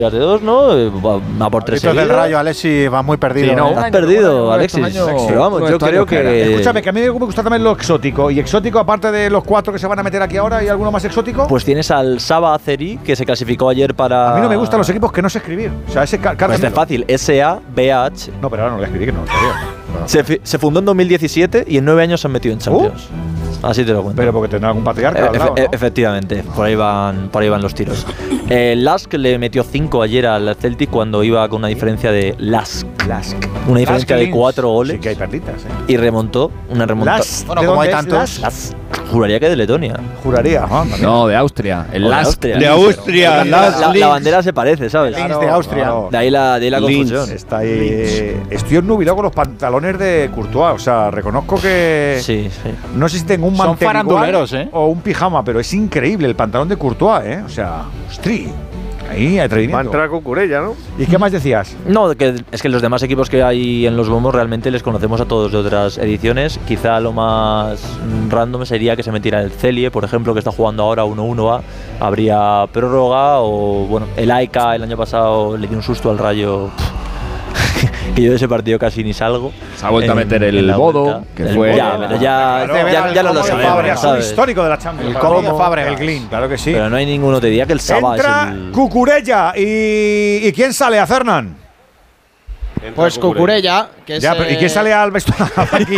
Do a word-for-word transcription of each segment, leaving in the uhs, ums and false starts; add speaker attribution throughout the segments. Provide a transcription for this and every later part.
Speaker 1: de dos, ¿no? Va por tres
Speaker 2: seguidos. del Rayo, Alexi, va muy perdido.
Speaker 1: Sí, no,
Speaker 2: ¿eh?
Speaker 1: has perdido, Alexis. Pero vamos, yo creo que…
Speaker 3: Escúchame, que a mí me gusta también lo exótico. ¿Y exótico, aparte de los cuatro que se van a meter aquí ahora, hay alguno más exótico?
Speaker 1: Pues tienes al Saba Azeri, que se clasificó ayer para…
Speaker 3: A mí no me gustan los equipos que no sé escribir. O sea, ese Carlos…
Speaker 1: Pues es fácil, S A B H.
Speaker 3: No, pero ahora no lo escribí, que no lo sabía. No.
Speaker 1: Se, se fundó en dos mil diecisiete y en nueve años se han metido en Champions. Uh, Así te lo cuento.
Speaker 3: Pero porque tendrá algún patriarca
Speaker 1: e
Speaker 3: al lado,
Speaker 1: e
Speaker 3: ¿no?
Speaker 1: Efectivamente, por ahí van, por ahí van los tiros. Eh, Lask le metió cinco ayer al Celtic cuando iba con una diferencia de Lask.
Speaker 3: Lask.
Speaker 1: Una diferencia
Speaker 3: Lask
Speaker 1: de cuatro goles.
Speaker 3: Sí que hay perditas, ¿eh?
Speaker 1: Y remontó una remontada.
Speaker 3: Lask.
Speaker 2: Bueno, como hay tantos.
Speaker 1: Lask. Juraría que de Letonia.
Speaker 3: Juraría. Ah,
Speaker 4: no, de Austria. El Lask.
Speaker 1: De
Speaker 5: Austria.
Speaker 1: La, la, la bandera se parece, ¿sabes?
Speaker 3: Claro, de Austria. Claro.
Speaker 1: De ahí la, de ahí la confusión.
Speaker 3: Está ahí. Estoy obnubilado con los pantalones de Courtois. O sea, reconozco que.
Speaker 1: Sí, sí.
Speaker 3: No sé si tengo un mantel
Speaker 2: Son faranduleros, ¿eh?
Speaker 3: O un pijama, pero es increíble el pantalón de Courtois, ¿eh? O sea, ostri. Ahí, atrevimiento.
Speaker 5: Va a entrar Cucurella, ¿no?
Speaker 3: ¿Y qué más decías?
Speaker 1: No, que es que los demás equipos que hay en los bombos realmente les conocemos a todos de otras ediciones. Quizá lo más random sería que se metiera el Celie, por ejemplo, que está jugando ahora uno uno A. Habría prórroga o, bueno, el A E K A el año pasado le dio un susto al Rayo. Que yo de ese partido casi ni salgo.
Speaker 4: Se ha vuelto
Speaker 1: en,
Speaker 4: a meter el Bodo, que
Speaker 1: el
Speaker 4: fue…
Speaker 1: Ya, pero ya,
Speaker 3: claro,
Speaker 1: ya, ya, ya no lo sabemos,
Speaker 3: Es un histórico de la Champions.
Speaker 2: El cómo de
Speaker 3: Fábregas. El Glin, claro que sí.
Speaker 1: Pero no hay ninguno, te diría que el Saba
Speaker 3: Entra
Speaker 1: es el…
Speaker 3: Cucurella. ¿Y, ¿Y quién sale a Fernán?
Speaker 6: Pues Cucurella, que es…
Speaker 3: Ya, pero ¿y quién sale al vestuario aquí?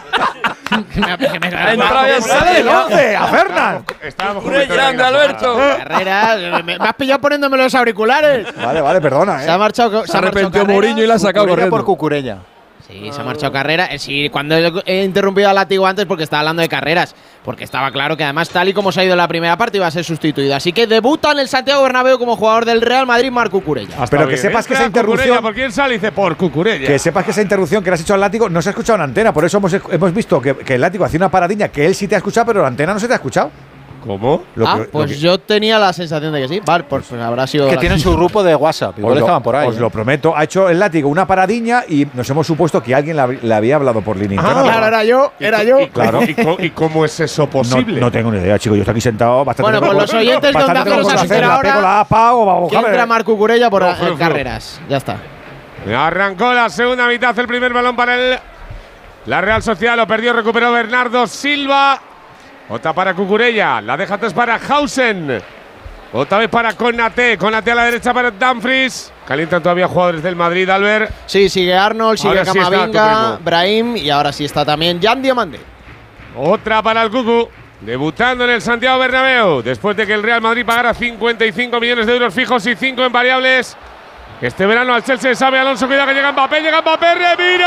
Speaker 3: ¡Sale el once! ¡A Fernán!
Speaker 5: Estábamos
Speaker 6: grande, Alberto. Carrera, me, me has pillado poniéndome los auriculares.
Speaker 3: Vale, vale, perdona, ¿eh?
Speaker 6: Se ha marchado.
Speaker 4: Se, se arrepintió Mourinho y la ha sacado corriendo.
Speaker 2: por Cucurella.
Speaker 6: Sí, se ha marchado Carrera. Sí, cuando he interrumpido a Látigo antes porque estaba hablando de carreras. Porque estaba claro que además, tal y como se ha ido en la primera parte, iba a ser sustituido. Así que debuta en el Santiago Bernabéu como jugador del Real Madrid, Marc Cucurella.
Speaker 3: Ah, pero que sepas que esa interrupción…
Speaker 5: ¿Por quién sale? Dice por Cucurella.
Speaker 3: Que sepas que esa interrupción que le has hecho al Látigo no se ha escuchado en antena. Por eso hemos, hemos visto que, que el Látigo hacía una paradilla que él sí te ha escuchado, pero la antena no se te ha escuchado.
Speaker 5: ¿Cómo?
Speaker 3: Lo
Speaker 6: ah,
Speaker 3: que,
Speaker 6: pues
Speaker 3: lo que,
Speaker 6: yo tenía la sensación de que sí. Vale, pues, pues habrá sido…
Speaker 2: Que tienen su grupo de WhatsApp. Igual
Speaker 3: lo,
Speaker 2: estaban por ahí.
Speaker 3: Os
Speaker 2: ¿eh?
Speaker 3: lo prometo. Ha hecho el Látigo una paradiña y nos hemos supuesto que alguien le, le había hablado por línea interna.
Speaker 6: Ah, claro, era yo, era yo.
Speaker 5: ¿Y, claro. ¿Y, y, ¿Y cómo es eso posible?
Speaker 3: No, no tengo ni idea, chicos. Yo estoy aquí sentado bastante…
Speaker 6: Bueno, pues los oyentes de Onda Cero se han enterado ahora que entra Marc Cucurella por no, fru, carreras. Ya está.
Speaker 5: Arrancó la segunda mitad, el primer balón para el la Real Sociedad. Lo perdió, recuperó Bernardo Silva. Otra para Cucurella, la deja atrás para Hausen. Otra vez para Konaté, Konaté a la derecha para Dumfries. Calientan todavía jugadores del Madrid, Albert.
Speaker 6: Sí, sigue Arnold, sigue
Speaker 5: ahora
Speaker 6: Camavinga,
Speaker 5: sí
Speaker 6: Brahim y ahora sí está también Jan Diomande.
Speaker 5: Otra para el Cucu, debutando en el Santiago Bernabéu, después de que el Real Madrid pagara cincuenta y cinco millones de euros fijos y cinco en variables. Este verano al Chelsea sabe Alonso, cuidado que llega Mbappé, llega Mbappé, Remiro.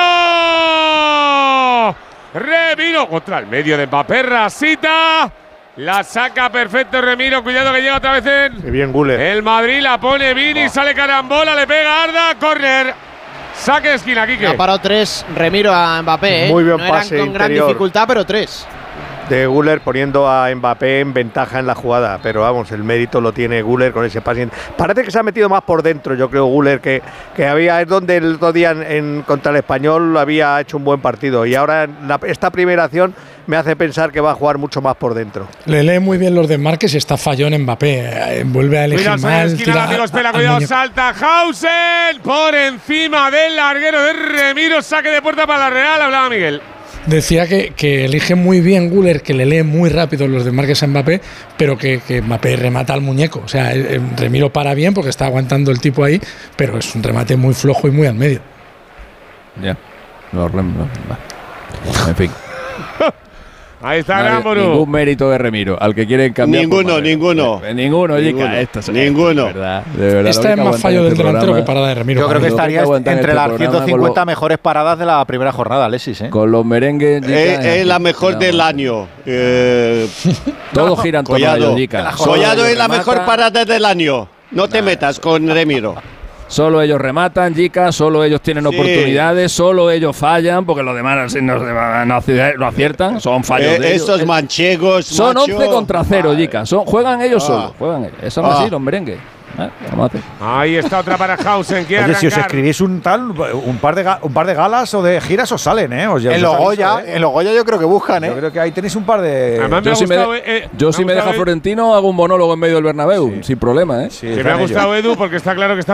Speaker 5: Remiro contra el medio de Mbappé, Rasita. La saca perfecto Remiro, cuidado que llega otra vez en… Qué bien Guller. El Madrid la pone Vini, oh. Sale carambola, le pega Arda, córner. Saque de esquina, Quique.
Speaker 6: Ha parado tres Remiro a Mbappé, ¿eh?
Speaker 5: Muy bien
Speaker 6: no
Speaker 5: pase
Speaker 6: eran con gran
Speaker 5: interior.
Speaker 6: dificultad, pero tres.
Speaker 5: De Guller poniendo a Mbappé en ventaja en la jugada, pero vamos, el mérito lo tiene Guller con ese pase. Parece que se ha metido más por dentro, yo creo, Guller, que, que había, es donde el otro día en, en, contra el Español había hecho un buen partido y ahora la, esta primera acción me hace pensar que va a jugar mucho más por dentro.
Speaker 7: Le lee muy bien los desmarques y está fallón Mbappé, vuelve a elegir
Speaker 5: cuidado,
Speaker 7: mal.
Speaker 5: Esquina, amigos, espera, cuidado, salta Hausen por encima del larguero de Remiro, saque de puerta para la Real, hablaba Miguel.
Speaker 7: Decía que, que elige muy bien Guller, que le lee muy rápido los desmarques a Mbappé, pero que, que Mbappé remata al muñeco. O sea, el, el Remiro para bien porque está aguantando el tipo ahí, pero es un remate muy flojo y muy al medio.
Speaker 4: Ya, no, no, no. En fin.
Speaker 5: Ahí está
Speaker 4: Nadie,
Speaker 5: Gamburu.
Speaker 4: Ningún mérito de Remiro. Al que quieren cambiar.
Speaker 5: Ninguno, ninguno.
Speaker 4: Eh, ninguno,
Speaker 5: ninguno.
Speaker 4: Esto,
Speaker 5: ninguno.
Speaker 4: De verdad, de verdad,
Speaker 7: Esta es más fallo del delantero que parada de Remiro.
Speaker 2: Yo creo que estaría entre
Speaker 4: este
Speaker 2: las ciento cincuenta lo, mejores paradas de la primera jornada, Alexis. ¿eh?
Speaker 4: Con los merengues.
Speaker 8: Es eh, eh, la mejor no, del año. Eh,
Speaker 4: Todos giran todo
Speaker 8: Collado.
Speaker 4: ellos,
Speaker 8: Collado es la mejor parada del año. No te nah. metas con Remiro.
Speaker 4: Solo ellos rematan, Jica, solo ellos tienen sí. oportunidades, solo ellos fallan, porque los demás no, no, no aciertan, son fallos
Speaker 8: eh,
Speaker 4: de ellos.
Speaker 8: Estos manchegos,
Speaker 4: Son
Speaker 8: macho.
Speaker 4: once contra cero, Jica, son, juegan ellos ah. solos, juegan ellos. Eso no ah. así, los merengues. Eh, vamos a hacer.
Speaker 9: Ahí está otra para Hausen. Quiere
Speaker 3: Oye, si os
Speaker 9: arrancar.
Speaker 3: escribís un tal, un par de ga- un par de galas o de giras os salen, ¿eh? Os,
Speaker 2: En
Speaker 3: os
Speaker 2: Logoya,
Speaker 3: aviso, ¿eh?
Speaker 2: en Logoya yo creo que buscan,
Speaker 3: Yo
Speaker 2: ¿eh?
Speaker 3: creo que ahí tenéis un par de.
Speaker 9: Además, me
Speaker 4: Yo
Speaker 9: ha
Speaker 4: si me,
Speaker 9: gustado,
Speaker 4: de-
Speaker 9: eh,
Speaker 4: yo si
Speaker 9: me
Speaker 4: me
Speaker 9: ha
Speaker 4: deja
Speaker 9: gustado,
Speaker 4: Florentino hago un monólogo en medio del Bernabéu,
Speaker 9: Sí.
Speaker 4: sin problema, ¿eh?
Speaker 3: Sí,
Speaker 9: que me
Speaker 3: están
Speaker 9: ha
Speaker 3: ellos.
Speaker 9: gustado Edu porque está claro que está